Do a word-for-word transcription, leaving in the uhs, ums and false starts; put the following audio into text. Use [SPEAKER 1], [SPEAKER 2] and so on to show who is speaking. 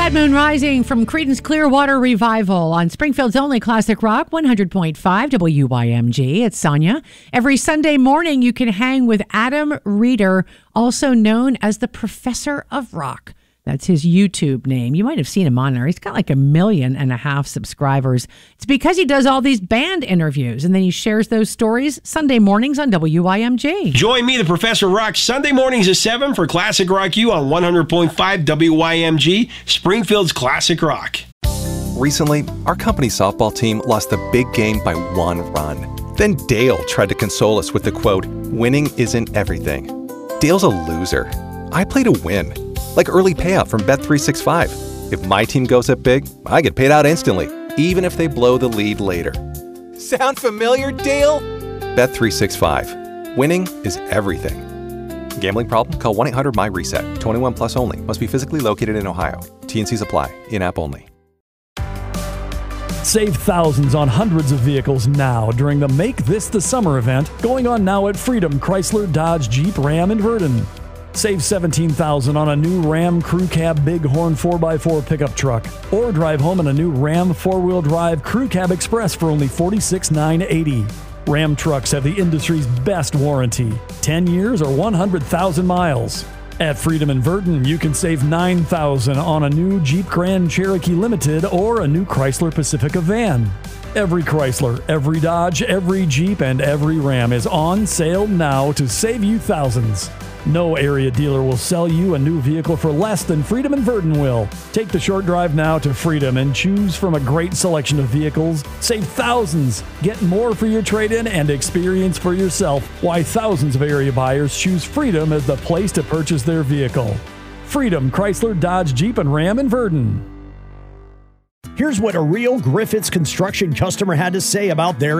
[SPEAKER 1] Bad Moon Rising from Creedence Clearwater Revival on Springfield's only classic rock, one hundred point five W Y M G. It's Sonia. Every Sunday morning, you can hang with Adam Reeder, also known as the Professor of Rock. That's his YouTube name. You might have seen him on there. He's got like a million and a half subscribers. It's because he does all these band interviews, and then he shares those stories Sunday mornings on W Y M G.
[SPEAKER 2] Join me, the Professor of Rock, Sunday mornings at seven for Classic Rock U on one hundred point five W Y M G, Springfield's Classic Rock.
[SPEAKER 3] Recently, our company softball team lost the big game by one run. Then Dale tried to console us with the quote, "Winning isn't everything." Dale's a loser. I play to win. Like early payout from Bet three sixty-five. If my team goes up big, I get paid out instantly, even if they blow the lead later. Sound familiar, Dale? Bet three sixty-five. Winning is everything. Gambling problem? Call one eight hundred M Y reset. twenty-one plus only. Must be physically located in Ohio. T N Cs apply. In-app only.
[SPEAKER 4] Save thousands on hundreds of vehicles now during the Make This the Summer event going on now at Freedom Chrysler Dodge Jeep Ram in Verdon. Save seventeen thousand dollars on a new Ram Crew Cab Bighorn four by four pickup truck. Or drive home in a new Ram four-wheel drive Crew Cab Express for only forty-six thousand nine hundred eighty dollars. Ram trucks have the industry's best warranty, ten years or one hundred thousand miles. At Freedom in Verdon, you can save nine thousand dollars on a new Jeep Grand Cherokee Limited or a new Chrysler Pacifica van. Every Chrysler, every Dodge, every Jeep, and every Ram is on sale now to save you thousands. No area dealer will sell you a new vehicle for less than Freedom in Verdon will. Take the short drive now to Freedom and choose from a great selection of vehicles. Save thousands. Get more for your trade-in and experience for yourself why thousands of area buyers choose Freedom as the place to purchase their vehicle. Freedom Chrysler Dodge Jeep and Ram in Verdon.
[SPEAKER 5] Here's what a real Griffiths Construction customer had to say about their